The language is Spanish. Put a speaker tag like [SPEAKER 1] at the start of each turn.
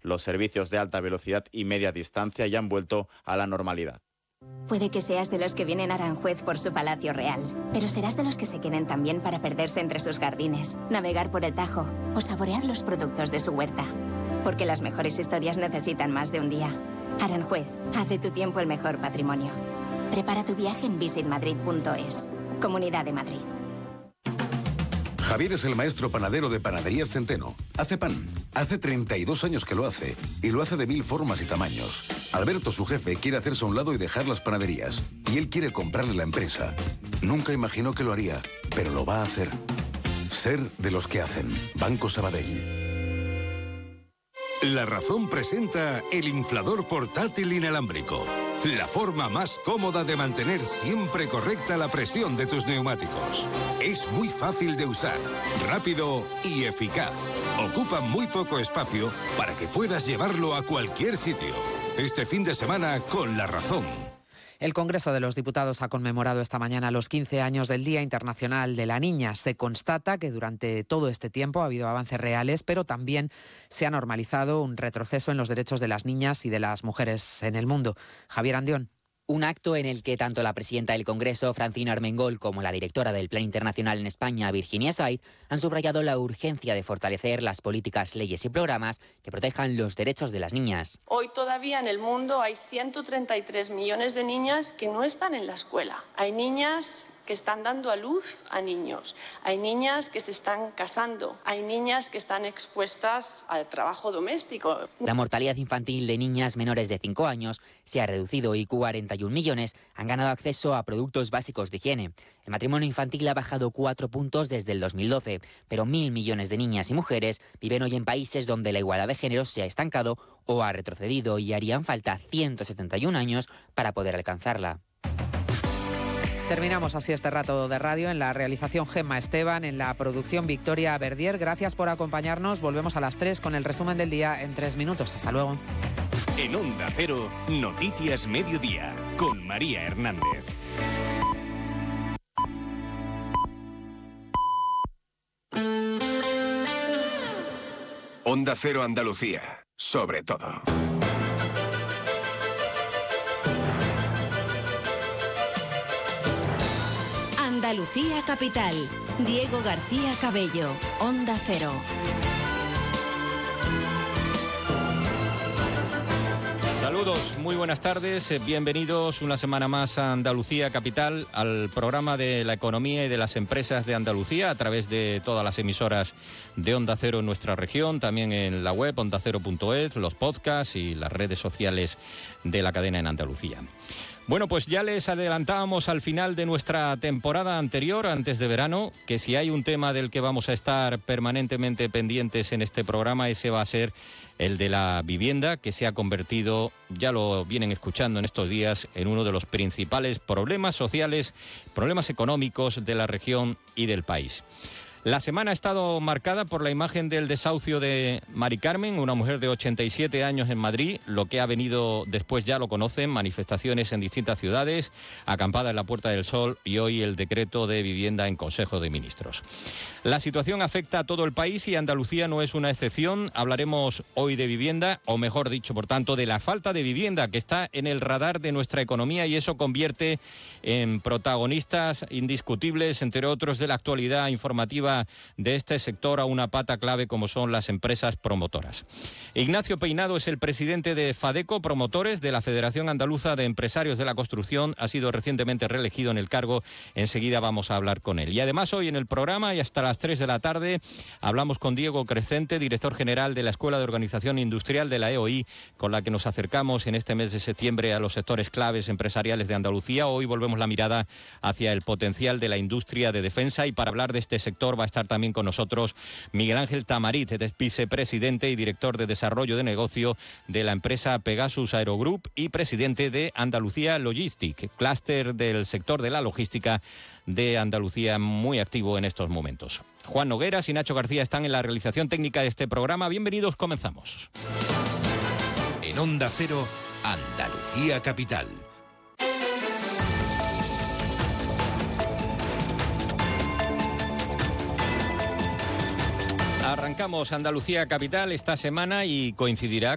[SPEAKER 1] Los servicios de alta velocidad y media distancia ya han vuelto a la normalidad.
[SPEAKER 2] Puede que seas de los que vienen a Aranjuez por su palacio real, pero serás de los que se queden también para perderse entre sus jardines, navegar por el Tajo o saborear los productos de su huerta. Porque las mejores historias necesitan más de un día. Aranjuez, haz de tu tiempo el mejor patrimonio. Prepara tu viaje en visitmadrid.es. Comunidad de Madrid.
[SPEAKER 3] Javier es el maestro panadero de Panaderías Centeno. Hace pan. Hace 32 años que lo hace. Y lo hace de 1000 formas y tamaños. Alberto, su jefe, quiere hacerse a un lado y dejar las panaderías. Y él quiere comprarle la empresa. Nunca imaginó que lo haría, pero lo va a hacer. Ser de los que hacen. Banco Sabadell.
[SPEAKER 4] La Razón presenta el inflador portátil inalámbrico. La forma más cómoda de mantener siempre correcta la presión de tus neumáticos. Es muy fácil de usar, rápido y eficaz. Ocupa muy poco espacio para que puedas llevarlo a cualquier sitio. Este fin de semana con La Razón.
[SPEAKER 5] El Congreso de los Diputados ha conmemorado esta mañana los 15 años del Día Internacional de la Niña. Se constata que durante todo este tiempo ha habido avances reales, pero también se ha normalizado un retroceso en los derechos de las niñas y de las mujeres en el mundo. Javier Andión.
[SPEAKER 6] Un acto en el que tanto la presidenta del Congreso, Francina Armengol, como la directora del Plan Internacional en España, Virginia Said, han subrayado la urgencia de fortalecer las políticas, leyes y programas que protejan los derechos de las niñas.
[SPEAKER 7] Hoy todavía en el mundo hay 133 millones de niñas que no están en la escuela. Hay niñas que están dando a luz a niños, hay niñas que se están casando, hay niñas que están expuestas al trabajo doméstico.
[SPEAKER 6] La mortalidad infantil de niñas menores de 5 años se ha reducido y 41 millones han ganado acceso a productos básicos de higiene. El matrimonio infantil ha bajado 4 puntos desde el 2012, pero 1.000 millones de niñas y mujeres viven hoy en países donde la igualdad de género se ha estancado o ha retrocedido y harían falta 171 años para poder alcanzarla.
[SPEAKER 5] Terminamos así este rato de radio. En la realización Gemma Esteban, en la producción Victoria Verdier. Gracias por acompañarnos. Volvemos a las 3 con el resumen del día en 3 minutos. Hasta luego.
[SPEAKER 8] En Onda Cero, Noticias Mediodía, con María Hernández.
[SPEAKER 4] Onda Cero Andalucía, sobre todo.
[SPEAKER 9] Andalucía Capital. Diego García Cabello. Onda Cero.
[SPEAKER 10] Saludos, muy buenas tardes, bienvenidos una semana más a Andalucía Capital, al programa de la economía y de las empresas de Andalucía a través de todas las emisoras de Onda Cero en nuestra región, también en la web ondacero.es, los podcasts y las redes sociales de la cadena en Andalucía. Bueno, pues ya les adelantábamos al final de nuestra temporada anterior, antes de verano, que si hay un tema del que vamos a estar permanentemente pendientes en este programa, ese va a ser el de la vivienda, que se ha convertido, ya lo vienen escuchando en estos días, en uno de los principales problemas sociales, problemas económicos de la región y del país. La semana ha estado marcada por la imagen del desahucio de Mari Carmen, una mujer de 87 años en Madrid. Lo que ha venido después ya lo conocen, manifestaciones en distintas ciudades, acampada en la Puerta del Sol y hoy el decreto de vivienda en Consejo de Ministros. La situación afecta a todo el país y Andalucía no es una excepción. Hablaremos hoy de vivienda, o mejor dicho, por tanto, de la falta de vivienda que está en el radar de nuestra economía y eso convierte en protagonistas indiscutibles, entre otros, de la actualidad informativa de este sector a una pata clave como son las empresas promotoras. Ignacio Peinado es el presidente de FADECO Promotores, de la Federación Andaluza de Empresarios de la Construcción. Ha sido recientemente reelegido en el cargo. Enseguida vamos a hablar con él. Y además hoy en el programa y hasta las 3 de la tarde hablamos con Diego Crecente, director general de la Escuela de Organización Industrial de la EOI, con la que nos acercamos en este mes de septiembre a los sectores claves empresariales de Andalucía. Hoy volvemos la mirada hacia el potencial de la industria de defensa y para hablar de este sector va a estar también con nosotros Miguel Ángel Tamarit, vicepresidente y director de desarrollo de negocio de la empresa Pegasus Aerogroup y presidente de Andalucía Logistic, clúster del sector de la logística de Andalucía, muy activo en estos momentos. Juan Nogueras y Nacho García están en la realización técnica de este programa. Bienvenidos, comenzamos.
[SPEAKER 4] En Onda Cero, Andalucía Capital.
[SPEAKER 10] Arrancamos Andalucía Capital esta semana y coincidirá